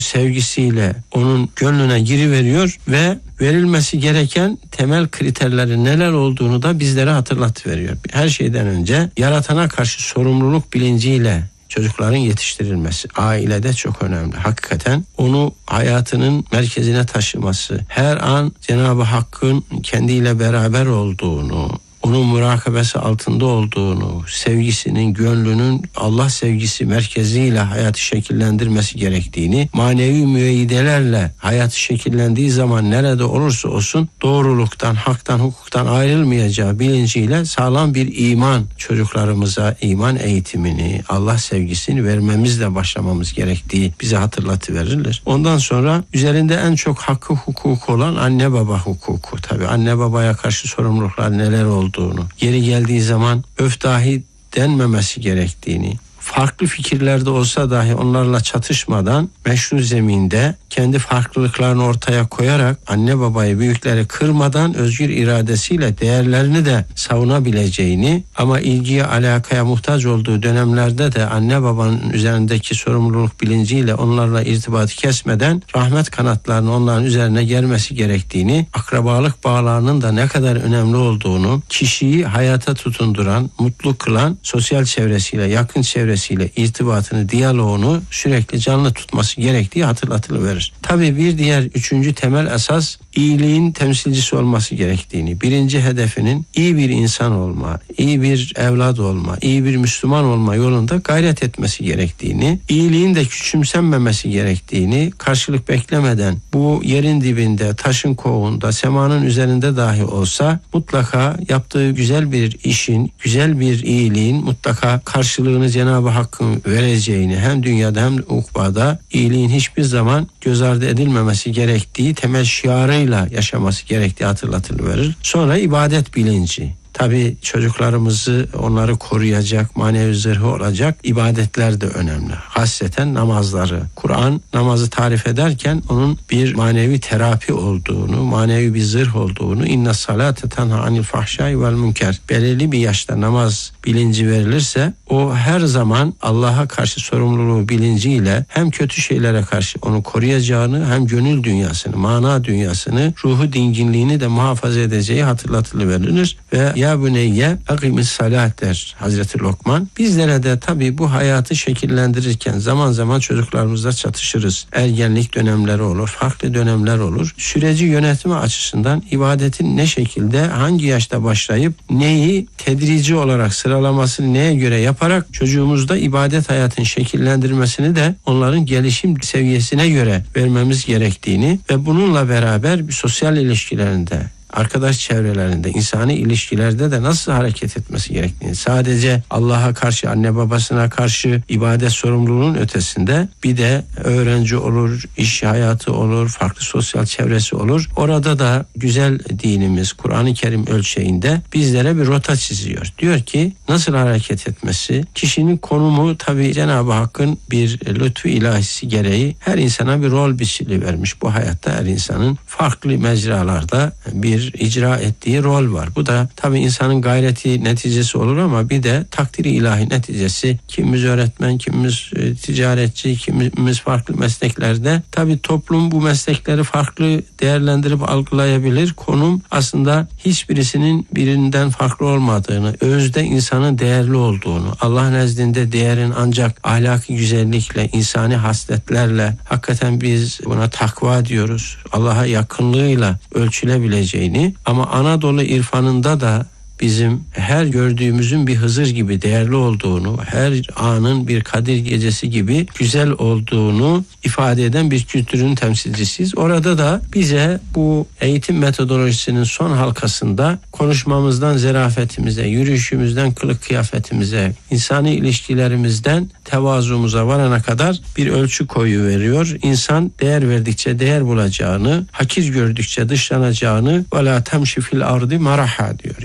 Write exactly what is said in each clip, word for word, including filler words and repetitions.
sevgisiyle onun gönlüne giriveriyor ve verilmesi gereken temel kriterlerin neler olduğunu da bizlere hatırlatıveriyor. Her şeyden önce yaratana karşı sorumluluk bilinciyle çocukların yetiştirilmesi ailede çok önemli. Hakikaten onu hayatının merkezine taşıması, her an Cenab-ı Hakk'ın kendiyle beraber olduğunu, onun murakabesi altında olduğunu, sevgisinin, gönlünün Allah sevgisi merkeziyle hayatı şekillendirmesi gerektiğini, manevi müeyyidelerle hayatı şekillendiği zaman nerede olursa olsun doğruluktan, haktan, hukuktan ayrılmayacağı bilinciyle sağlam bir iman çocuklarımıza, iman eğitimini, Allah sevgisini vermemizle başlamamız gerektiği bize hatırlatıverilir. Ondan sonra üzerinde en çok hakkı, hukuku olan anne baba hukuku. Tabii anne babaya karşı sorumluluklar neler oldu, olduğunu, yeri geldiği zaman öf dahi denmemesi gerektiğini, farklı fikirlerde olsa dahi onlarla çatışmadan meşru zeminde kendi farklılıklarını ortaya koyarak anne babayı, büyükleri kırmadan özgür iradesiyle değerlerini de savunabileceğini, ama ilgiye, alakaya muhtaç olduğu dönemlerde de anne babanın üzerindeki sorumluluk bilinciyle onlarla irtibatı kesmeden rahmet kanatlarını onların üzerine germesi gerektiğini, akrabalık bağlarının da ne kadar önemli olduğunu, kişiyi hayata tutunduran, mutlu kılan sosyal çevresiyle, yakın çevresiyle irtibatını, diyaloğunu sürekli canlı tutması gerektiği hatırlatılıverir. Tabii bir diğer üçüncü temel esas iyiliğin temsilcisi olması gerektiğini, birinci hedefinin iyi bir insan olma, iyi bir evlat olma, iyi bir Müslüman olma yolunda gayret etmesi gerektiğini, iyiliğin de küçümsenmemesi gerektiğini, karşılık beklemeden bu yerin dibinde, taşın kovuğunda, semanın üzerinde dahi olsa mutlaka yaptığı güzel bir işin, güzel bir iyiliğin mutlaka karşılığını Cenab-ı Hakk'ın vereceğini, hem dünyada hem ukbada iyiliğin hiçbir zaman göz ardı edilmemesi gerektiği temel şiarıyla yaşaması gerektiği hatırlatılır. Sonra ibadet bilinci. Tabii çocuklarımızı, onları koruyacak, manevi zırhı olacak ibadetler de önemli. Hasreten namazları. Kur'an namazı tarif ederken onun bir manevi terapi olduğunu, manevi bir zırh olduğunu, inna salate tenha anil fahşai vel münker. Belirli bir yaşta namaz bilinci verilirse o her zaman Allah'a karşı sorumluluğu bilinciyle hem kötü şeylere karşı onu koruyacağını, hem gönül dünyasını, mana dünyasını, ruhu dinginliğini de muhafaza edeceği hatırlatılır ve ya buneyye akimis salat der Hazreti Lokman. Bizlere de tabii bu hayatı şekillendirirken zaman zaman çocuklarımızla çatışırız. Ergenlik dönemleri olur, farklı dönemler olur. Süreci yönetme açısından ibadetin ne şekilde, hangi yaşta başlayıp neyi tedrici olarak sıralamasını neye göre yaparak çocuğumuzda ibadet hayatın şekillendirmesini de onların gelişim seviyesine göre vermemiz gerektiğini ve bununla beraber bir sosyal ilişkilerinde, arkadaş çevrelerinde, insani ilişkilerde de nasıl hareket etmesi gerektiğini, sadece Allah'a karşı, anne babasına karşı ibadet sorumluluğunun ötesinde bir de öğrenci olur, iş hayatı olur, farklı sosyal çevresi olur. Orada da güzel dinimiz Kur'an-ı Kerim ölçeğinde bizlere bir rota çiziyor. Diyor ki nasıl hareket etmesi, kişinin konumu tabii Cenab-ı Hakk'ın bir lütfu ilahisi gereği her insana bir rol biçili vermiş. Bu hayatta her insanın farklı mecralarda bir icra ettiği rol var. Bu da tabii insanın gayreti neticesi olur ama bir de takdiri ilahi neticesi. Kimimiz öğretmen, kimimiz e, ticaretçi, kimimiz farklı mesleklerde. Tabii toplum bu meslekleri farklı değerlendirip algılayabilir. Konum aslında hiçbirisinin birinden farklı olmadığını, özde insanın değerli olduğunu, Allah nezdinde değerin ancak ahlaki güzellikle, insani hasletlerle, hakikaten biz buna takva diyoruz, Allah'a yakınlığıyla ölçülebileceğini, ama Anadolu irfanında da bizim her gördüğümüzün bir Hızır gibi değerli olduğunu, her anın bir Kadir gecesi gibi güzel olduğunu ifade eden bir kültürün temsilcisiyiz. Orada da bize bu eğitim metodolojisinin son halkasında konuşmamızdan zerafetimize, yürüyüşümüzden kılık kıyafetimize, insani ilişkilerimizden tevazumuza varana kadar bir ölçü koyu veriyor. İnsan değer verdikçe değer bulacağını, hakir gördükçe dışlanacağını ve la temşi fil ardı maraha diyor. Yani böyle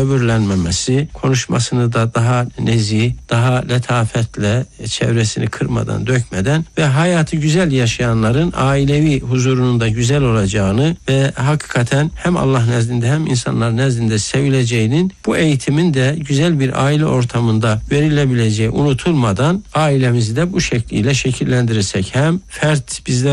böbürlenmemesi, konuşmasını da daha nezih, daha letafetle, çevresini kırmadan, dökmeden ve hayatı güzel yaşayanların ailevi huzurunun da güzel olacağını ve hakikaten hem Allah nezdinde hem insanlar nezdinde sevileceğinin, bu eğitimin de güzel bir aile ortamında verilebileceği unutulmadan ailemizi de bu şekliyle şekillendirirsek hem fert bizler